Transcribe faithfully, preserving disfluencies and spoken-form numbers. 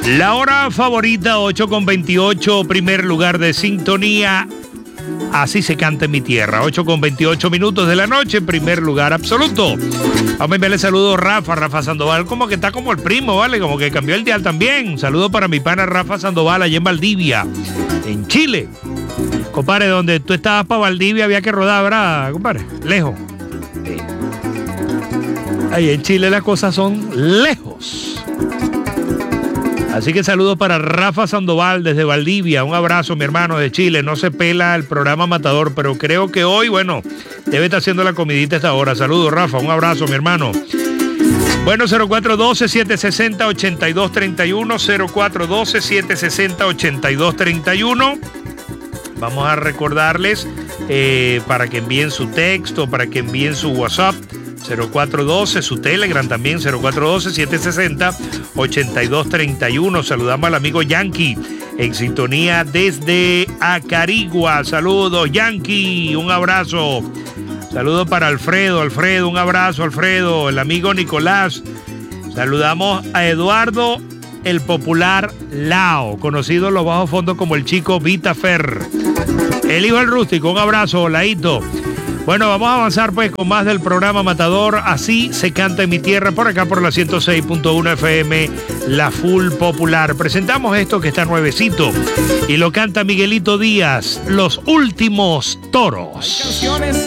La hora favorita, ocho con veintiocho, primer lugar de sintonía. Así se canta en mi tierra. ocho con veintiocho minutos de la noche, primer lugar absoluto. Vamos a enviarle saludos a Rafa, Rafa Sandoval, como que está como el primo, ¿vale? Como que cambió el dial también. Un saludo para mi pana Rafa Sandoval, allá en Valdivia, en Chile. Compadre, donde tú estabas para Valdivia había que rodar, ¿verdad, compadre? Lejos. Sí. Ahí en Chile las cosas son lejos. Así que saludos para Rafa Sandoval desde Valdivia. Un abrazo, mi hermano de Chile. No se pela el programa Matador, pero creo que hoy, bueno, debe estar haciendo la comidita a esta hora. Saludos, Rafa. Un abrazo, mi hermano. Bueno, cero cuatro uno dos, siete seis cero, ocho dos tres uno, cero cuatro uno dos, siete seis cero, ocho dos tres uno. Vamos a recordarles eh, para que envíen su texto, para que envíen su WhatsApp. cero cuatro uno dos, su Telegram también, cero cuatro uno dos, siete seis cero, ocho dos tres uno. Saludamos al amigo Yankee en sintonía desde Acarigua. Saludos, Yankee, un abrazo. Saludos para Alfredo, Alfredo, un abrazo, Alfredo. El amigo Nicolás. Saludamos a Eduardo, el popular Lao, conocido en los bajos fondos como el chico Vitafer. El hijo del rústico, un abrazo, Laito. Bueno, vamos a avanzar pues con más del programa Matador. Así se canta en mi tierra, por acá por la ciento seis punto uno F M, la Full Popular. Presentamos esto que está nuevecito y lo canta Miguelito Díaz, Los Últimos Toros.